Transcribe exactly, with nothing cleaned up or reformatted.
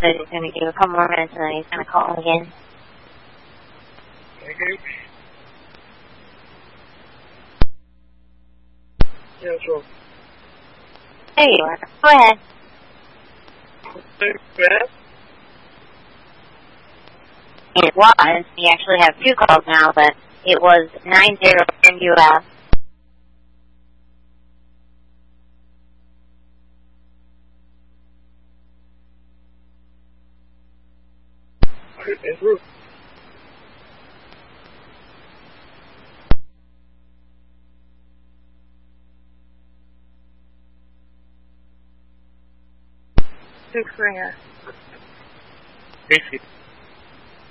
said he's going to give a couple more minutes and then he's going to call again. Okay. Yeah, sure. There you are. Go ahead. It was. We actually have two calls now, but it was nine zero from U S. It's Ruth. Luke Springer. Casey.